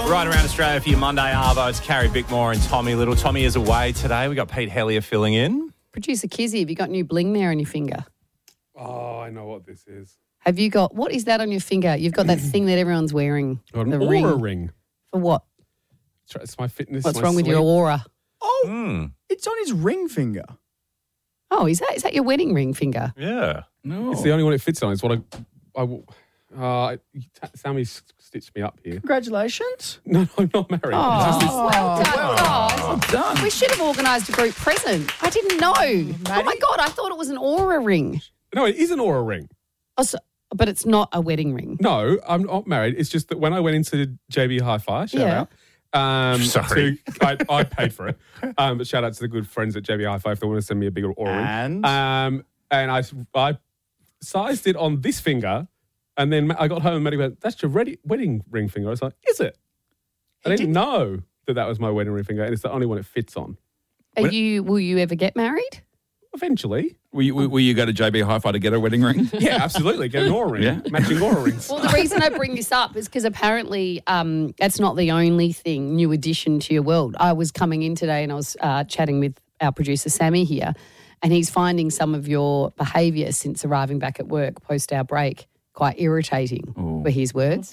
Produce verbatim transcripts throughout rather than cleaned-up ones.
Right around Australia for your Monday Arvo. It's Carrie Bickmore and Tommy Little. Tommy is away today. We got Pete Hellier filling in. Producer Kizzy, have you got new bling there on your finger? Oh, I know what this is. Have you got, what is that on your finger? You've got that thing that everyone's wearing. Got an the aura ring. ring. For what? It's my fitness. What's my wrong with sleep. your aura? Oh, Mm. it's on his ring finger. Oh, is that is that your wedding ring finger? Yeah. No. It's the only one it fits on. It's what I. I will- uh, Sammy s- stitched me up here. Congratulations. No, no, I'm not married. Oh, It's just this- well done, guys. Well done. We should have organised a group present. I didn't know. Oh, my God, I thought it was an aura ring. no, it is an aura ring. Oh, so, but it's not a wedding ring. No, I'm not married. It's just that when I went into J B Hi-Fi, shout Yeah. out. Um, Sorry. to- I, I paid for it. Um, but shout out to the good friends at J B Hi-Fi if they want to send me a bigger aura ring. And? Um, and I, I sized it on this finger, and then I got home and Maddie went, "That's your ready, wedding ring finger." I was like, "Is it?" I didn't know that that was my wedding ring finger, and it's the only one it fits on. Are When- you? Will you ever get married? Eventually, Will you, will you go to J B Hi-Fi to get a wedding ring? yeah, absolutely, get an aura ring, Yeah. matching aura rings. Well, the reason I bring this up is because apparently um, that's not the only thing, new addition to your world. I was coming in today and I was uh, chatting with our producer Sammy here, and he's finding some of your behaviour since arriving back at work post our break quite irritating, were his words.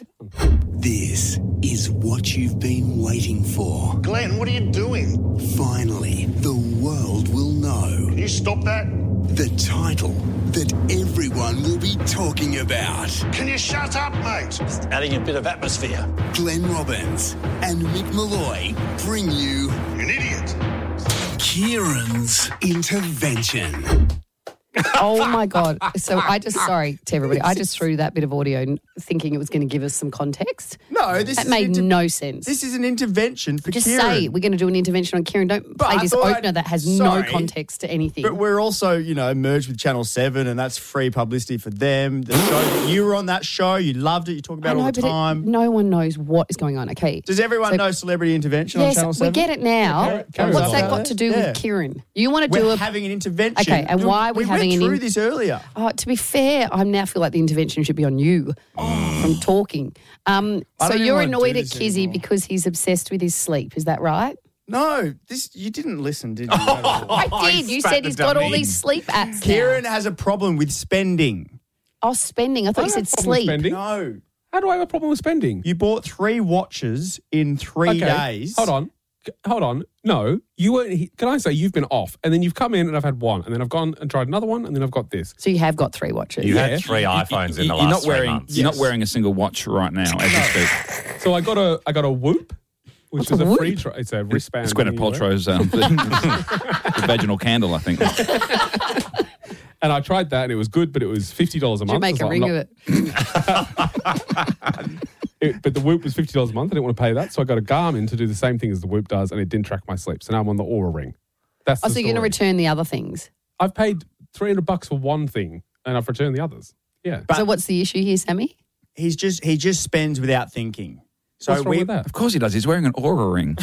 This is what you've been waiting for. Glenn, what are you doing? Finally, the world will know Can you stop that? the title that everyone will be talking about. Can you shut up, mate? Adding a bit of atmosphere. Glenn Robbins and Mick Malloy bring you You're an idiot. Kieran's Intervention. Oh my God. So I just, sorry to everybody, I just threw that bit of audio thinking it was going to give us some context. No, this That is made inter- no sense. This is an intervention for Just Kieran. say we're going to do an intervention on Kieran. Don't But play I this thought opener I'd- that has sorry, no context to anything. But we're also, you know, merged with Channel seven, and that's free publicity for them. The show, you were on that show. You loved it. You talk I about it know, all the but it- time. no one knows what is going on. Okay. Does everyone So- know Celebrity Intervention on Yes, Channel seven? we get it now. Carry- carry What's on. that got to do Yeah. with Kieran? You want to do We're a having an intervention. Okay, and why are we we having went an through in- this earlier. Oh, to be fair, I now feel like the intervention should be on you from talking. Um, I so don't even you're wanna do annoyed at this Kizzy anymore. because he's obsessed with his sleep. Is that right? No, this you didn't listen, did you? at all? I did. You spat said the he's got all dummy. these sleep apps. Kieran now. has a problem with spending. Oh, spending. I thought I you don't said have a problem with sleep. spending. No. How do I have a problem with spending? You bought three watches in three Okay, days. Hold on. C- Hold on. No, you weren't. he- Can I say you've been off, and then you've come in and I've had one, and then I've gone and tried another one, and then I've got this. So you have got three watches. You Yeah. had three iPhones in the you're last not three wearing. months. You're Yes. not wearing a single watch right now as you speak. So I got a I got a Whoop, which What's is a a, Whoop? free. Tra- it's a wristband. It's Gwyneth thing you wear. Paltrow's um, the, the vaginal candle, I think. And I tried that, and it was good, but it was fifty dollars a Should month. make a I was ring like, of I'm it. not- it- But the Whoop was fifty dollars a month. I didn't want to pay that, so I got a Garmin to do the same thing as the Whoop does, and it didn't track my sleep. So now I'm on the Aura Ring. That's Oh, the so you're going to story. return the other things. I've paid three hundred bucks for one thing, and I've returned the others. Yeah. But- so what's the issue here, Sammy? He's just he just spends without thinking. So What's wrong we with that? Of course he does. He's wearing an Aura ring.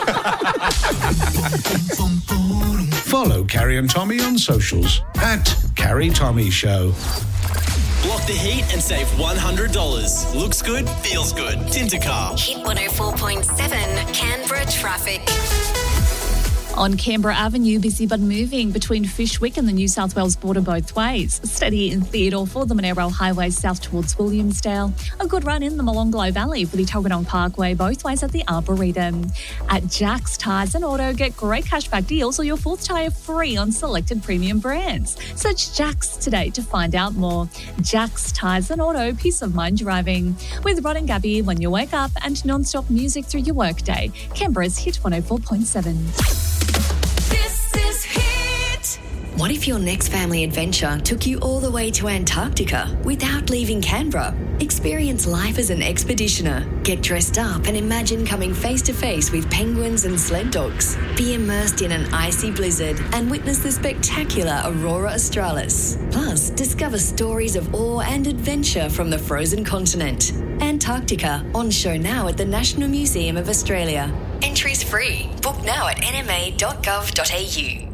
Follow Carrie and Tommy on socials at Carrie Tommy Show. Block the heat and save one hundred dollars. Looks good, feels good. Tintercar. Hit one oh four point seven Canberra traffic. On Canberra Avenue, busy but moving between Fyshwick and the New South Wales border both ways. Steady in Theodore for the Monaro Highway south towards Williamsdale. A good run in the Molonglo Valley for the Tuggeranong Parkway both ways at the Arboretum. At Jack's Tyres and Auto, get great cashback deals or your fourth tyre free on selected premium brands. Search Jack's today to find out more. Jack's Tyres and Auto, peace of mind driving. With Rod and Gabby when you wake up and non-stop music through your workday. Canberra's Hit one oh four point seven. This is Hit. What if your next family adventure took you all the way to Antarctica without leaving Canberra? Experience life as an expeditioner. Get dressed up and imagine coming face to face with penguins and sled dogs. Be immersed in an icy blizzard and witness the spectacular Aurora Australis. Plus, discover stories of awe and adventure from the frozen continent. Antarctica, on show now at the National Museum of Australia. Entries free. Book now at n m a dot gov dot a u.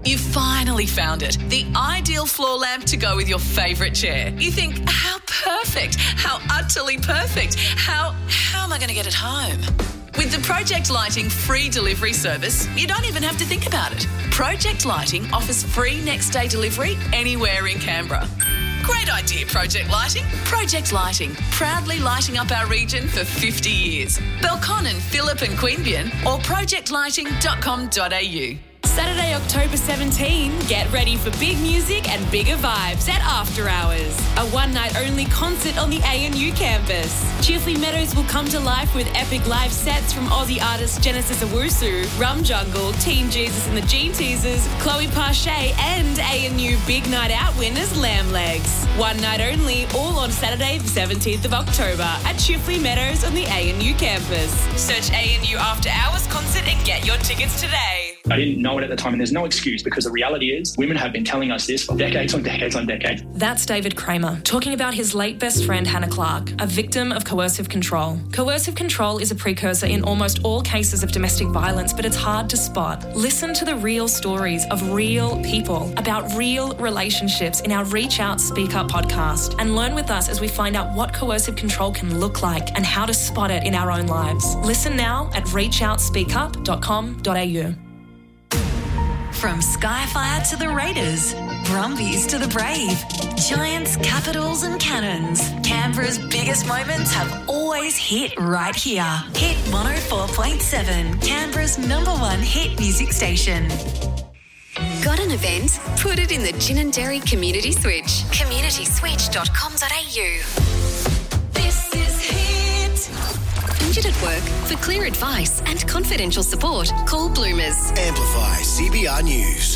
You finally found it. The ideal floor lamp to go with your favourite chair. You think, how perfect, how utterly perfect, how, how am I going to get it home? With the Project Lighting free delivery service, you don't even have to think about it. Project Lighting offers free next day delivery anywhere in Canberra. Great idea, Project Lighting. Project Lighting, proudly lighting up our region for fifty years. Belconnen, Phillip and Queanbeyan or project lighting dot com dot a u. Saturday, October seventeenth, get ready for big music and bigger vibes at After Hours, a one-night-only concert on the A N U campus. Chifley Meadows will come to life with epic live sets from Aussie artists Genesis Owusu, Rum Jungle, Teen Jesus and the Gene Teasers, Chloe Pache and A N U Big Night Out winners Lamb Legs. One night only, all on Saturday the seventeenth of October at Chifley Meadows on the A N U campus. Search A N U After Hours concert and get your tickets today. I didn't know it at the time, and there's no excuse because the reality is women have been telling us this for decades on decades on decades. That's David Kramer talking about his late best friend Hannah Clark, a victim of coercive control. Coercive control is a precursor in almost all cases of domestic violence, but it's hard to spot. Listen to the real stories of real people about real relationships in our Reach Out, Speak Up podcast, and learn with us as we find out what coercive control can look like and how to spot it in our own lives. Listen now at reach out speak up dot com dot a u. From Skyfire to the Raiders, Brumbies to the Brave, Giants, Capitals and Cannons, Canberra's biggest moments have always hit right here. Hit one oh four point seven, Canberra's number one hit music station. Got an event? Put it in the Gin and Dairy Community Switch. community switch dot com dot a u. This is Hit. Injured at work? For clear advice and confidential support, call Bloomers. Amplify C B R News.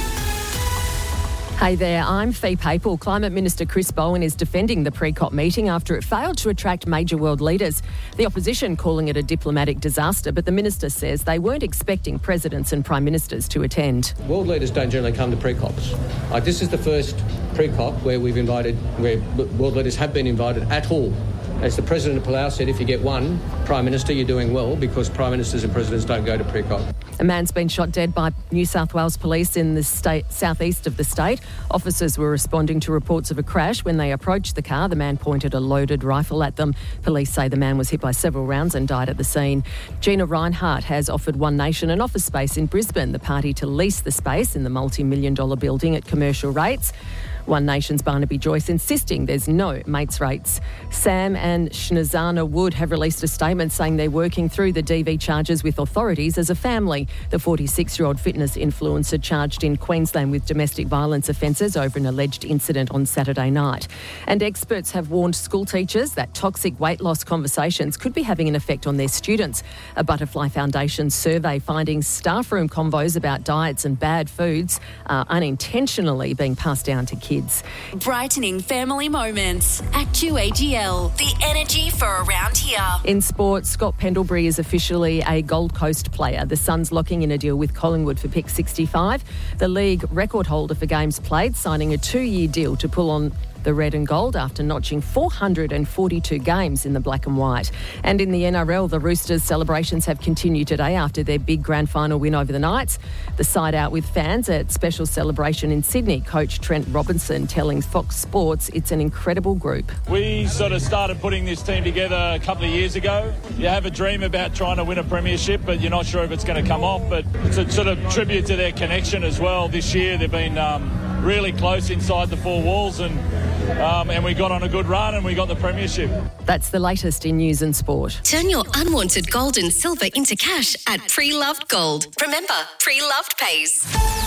Hey there, I'm Fee Papel. Climate Minister Chris Bowen is defending the pre-COP meeting after it failed to attract major world leaders. The opposition calling it a diplomatic disaster, but the minister says they weren't expecting presidents and prime ministers to attend. World leaders don't generally come to pre-COPs. Like, this is the first pre-COP where we've invited, where world leaders have been invited at all. As the President of Palau said, if you get one Prime Minister, you're doing well, because Prime Ministers and Presidents don't go to pre-COP. A man's been shot dead by New South Wales police in the state southeast of the state. Officers were responding to reports of a crash. When they approached the car, the man pointed a loaded rifle at them. Police say the man was hit by several rounds and died at the scene. Gina Reinhart has offered One Nation an office space in Brisbane, the party to lease the space in the multi-million dollar building at commercial rates. One Nation's Barnaby Joyce insisting there's no mates rates. Sam and Shnazana Wood have released a statement saying they're working through the D V charges with authorities as a family. The forty-six-year-old fitness influencer charged in Queensland with domestic violence offences over an alleged incident on Saturday night. And experts have warned school teachers that toxic weight loss conversations could be having an effect on their students. A Butterfly Foundation survey finding staff room convos about diets and bad foods are unintentionally being passed down to kids. Brightening family moments at Q A G L. The energy for around here. In sport, Scott Pendlebury is officially a Gold Coast player. The Suns locking in a deal with Collingwood for pick sixty-five. The league record holder for games played, signing a two-year deal to pull on the red and gold after notching four hundred forty-two games in the black and white. And in the N R L, the Roosters' celebrations have continued today after their big grand final win over the Knights. The side out with fans at special celebration in Sydney. Coach Trent Robinson telling Fox Sports it's an incredible group. We sort of started putting this team together a couple of years ago. You have a dream about trying to win a premiership, but you're not sure if it's going to come off. But it's a sort of tribute to their connection as well. This year they've been um, really close inside the four walls, and Um, and we got on a good run and we got the premiership. That's the latest in news and sport. Turn your unwanted gold and silver into cash at Pre-Loved Gold. Remember, Pre-Loved pays.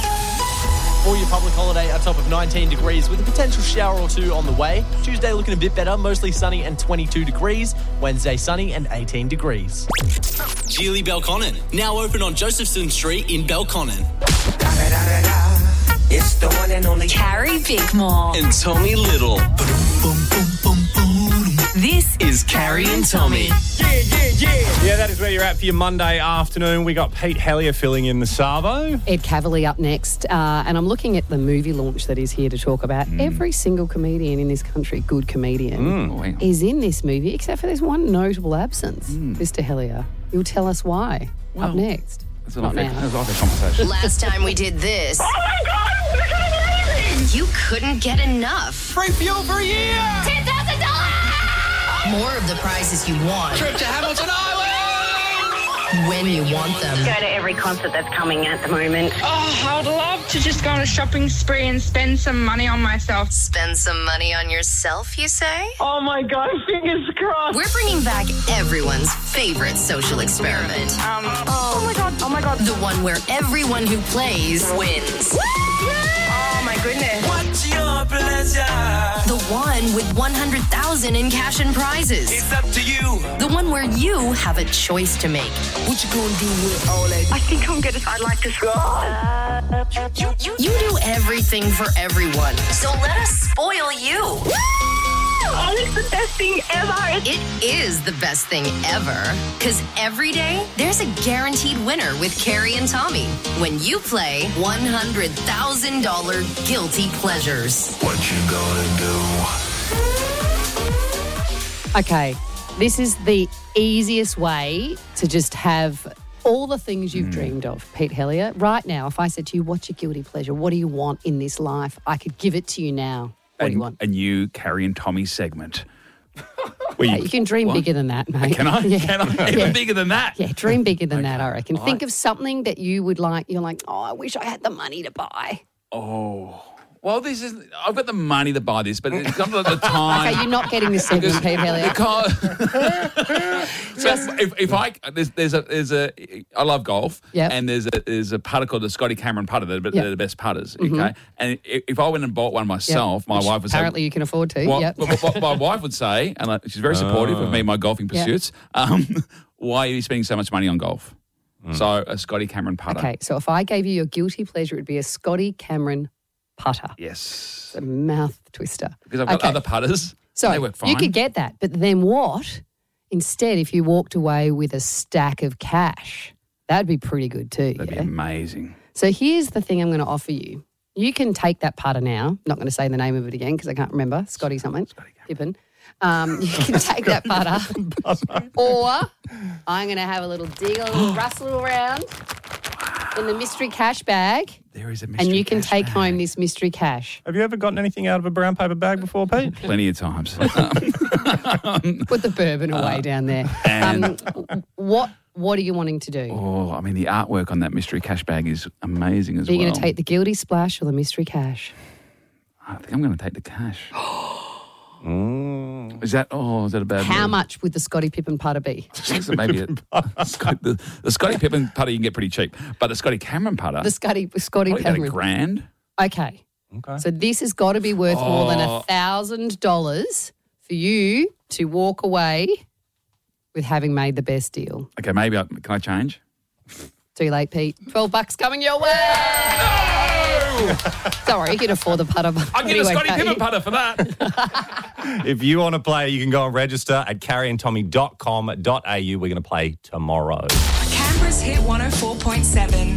For your public holiday, a top of nineteen degrees with a potential shower or two on the way. Tuesday looking a bit better, mostly sunny and twenty-two degrees. Wednesday sunny and eighteen degrees. Geely Belconnen, now open on Josephson Street in Belconnen. It's the one and only Carrie Bickmore and Tommy Little. This is Carrie and Tommy. Yeah, yeah, yeah. Yeah, that is where you're at for your Monday afternoon. We got Pete Hellier filling in the Savo. Ed Cavalier up next. Uh, and I'm looking at the movie launch that he's here to talk about. Mm. Every single comedian in this country, good comedian, mm. is in this movie, except for there's one notable absence. Mm. Mister Hellier, you'll tell us why. Well, up next. It's a Not lovely, now. it's a lovely conversation. Last time we did this, Oh my God, this is amazing! you couldn't get enough. Free fuel for a year. ten thousand dollars! More of the prizes you want Trip to Hamilton Island. when you want them. Go to every concert that's coming at the moment. Oh, I would love to just go on a shopping spree and spend some money on myself. Spend some money on yourself, you say? Oh my God, fingers crossed. We're bringing back everyone's favorite social experiment. Um, oh my God, oh my God. The one where everyone who plays wins. Oh my goodness. What's your pleasure? The one with one hundred thousand in cash and prizes. It's up to you. The one where you have a choice to make. What you gonna do with all that? I think I'm gonna, I'd like to go. Uh, You, you, you do everything for everyone. So let us spoil you. oh, it's the best thing ever. It is the best thing ever. Because every day, there's a guaranteed winner with Carrie and Tommy. When you play one hundred thousand dollars Guilty Pleasures. What you gonna do? Okay, this is the easiest way to just have all the things you've dreamed of, Pete Hellier. Right now, if I said to you, what's your guilty pleasure? What do you want in this life? I could give it to you now. What and, do you want? A new Carrie and Tommy segment. Where Yeah, you can dream What? bigger than that, mate. Can I? Yeah. Can I? Even Yeah. bigger than that? Yeah, dream bigger than that, I reckon. Think of something that you would like. You're like, oh, I wish I had the money to buy. Oh. Well, this is. I've got the money to buy this, but it's not the time. Okay, you're not getting this segment, Pete Hellier. So if, if I there's there's a there's a I love golf, Yep. and there's a there's a putter called the Scotty Cameron putter. They're, the- Yep. they're the best putters. Mhm. Okay, and if, if I went and bought one myself, Yep. my Which wife would apparently say, you can afford to. Well, Yep. what, what my wife would say, and like, she's very supportive of me and my golfing Yep. pursuits. Um, why are you spending so much money on golf? So a Scotty Cameron putter. Okay, so if I gave you your guilty pleasure, it would be a Scotty Cameron putter. Yes. It's a mouth twister. Because I've got Okay. other putters. So they work fine. you could get that, but then what? Instead, if you walked away with a stack of cash, that'd be pretty good too. That'd yeah? be amazing. So here's the thing I'm going to offer you. You can take that putter now. Not going to say the name of it again because I can't remember. Scotty something. Scotty Pippen. Um, you can take that putter, or I'm going to have a little dig, a little rustle around in the mystery cash bag. There is a mystery And you can cash take bag. home this mystery cash. Have you ever gotten anything out of a brown paper bag before, Pete? Plenty of times. Put the bourbon away down there. and- Um, what What are you wanting to do? Oh, I mean, the artwork on that mystery cash bag is amazing as Are you well. going to take the guilty splash or the mystery cash? I think I'm going to take the cash. Is that, oh, is that a bad How move? much would the Scotty Pippen putter be? So maybe a, Scott- the, the Scotty Pippen putter you can get pretty cheap, but the Scotty Cameron putter, The Scotty Scotty probably about a Pippen. grand. Okay. So this has got to be worth more than a Oh. thousand dollars for you to walk away with having made the best deal. Okay, maybe I, can I change? Too late, Pete. Twelve bucks coming your way. Sorry, you can afford the putter. I get anyway, a Scotty can't you? Pippen putter for that. If you want to play, you can go and register at carrie and tommy dot com dot a u. We're going to play tomorrow. Canberra's Hit one oh four point seven.